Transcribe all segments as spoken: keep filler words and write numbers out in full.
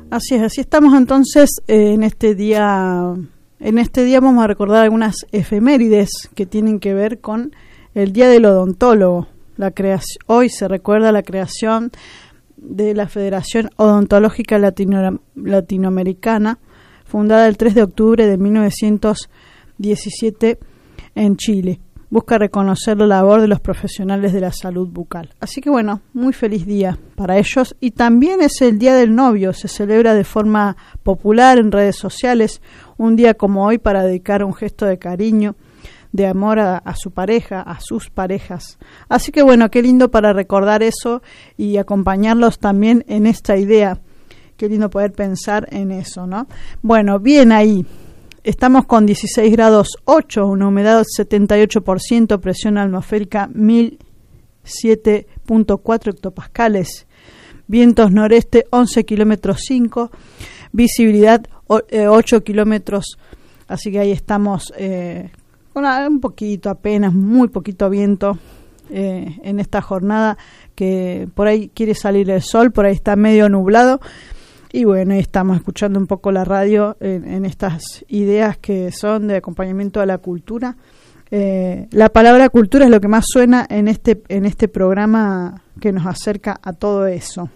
Así es, así estamos entonces eh, en este día. En este día vamos a recordar algunas efemérides que tienen que ver con el Día del Odontólogo. La creación, hoy se recuerda la creación de la Federación Odontológica Latino, Latinoamericana, fundada el tres de octubre de mil novecientos diecisiete en Chile. Busca reconocer la labor de los profesionales de la salud bucal. Así que bueno, muy feliz día para ellos. Y también es el Día del Novio, se celebra de forma popular en redes sociales, un día como hoy para dedicar un gesto de cariño, de amor a, a su pareja, a sus parejas. Así que bueno, qué lindo para recordar eso y acompañarlos también en esta idea. Qué lindo poder pensar en eso, ¿no? Bueno, bien ahí. Estamos con dieciséis grados ocho, una humedad setenta y ocho por ciento, presión atmosférica mil siete punto cuatro hectopascales, vientos noreste once kilómetros cinco, visibilidad ocho kilómetros, así que ahí estamos eh, con un poquito, apenas, muy poquito viento eh, en esta jornada, que por ahí quiere salir el sol, por ahí está medio nublado. Y bueno, estamos escuchando un poco la radio en, en estas ideas que son de acompañamiento a la cultura. Eh, la palabra cultura es lo que más suena en este, en este programa que nos acerca a todo eso.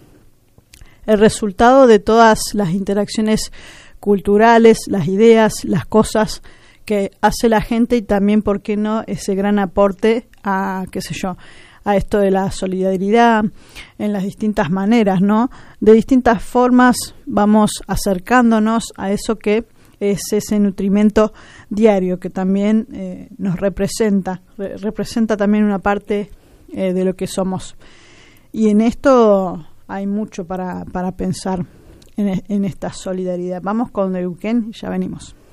El resultado de todas las interacciones culturales, las ideas, las cosas que hace la gente y también, ¿por qué no?, ese gran aporte a, qué sé yo, a esto de la solidaridad en las distintas maneras, ¿no? De distintas formas vamos acercándonos a eso que es ese nutrimento diario que también eh, nos representa, re- representa también una parte eh, de lo que somos. Y en esto hay mucho para, para pensar en, en esta solidaridad. Vamos con Neuquén y ya venimos.